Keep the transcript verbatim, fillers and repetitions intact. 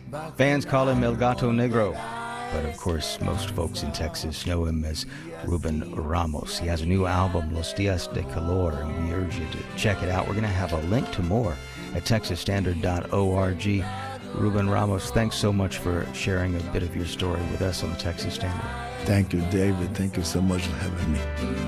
Fans call him El Gato Negro, but of course most folks in Texas know him as Ruben Ramos. He has a new album, Los Dias de Calor, and we urge you to check it out. We're going to have a link to more at texas standard dot org. Ruben Ramos, thanks so much for sharing a bit of your story with us on the Texas Standard. Thank you, David. Thank you so much for having me.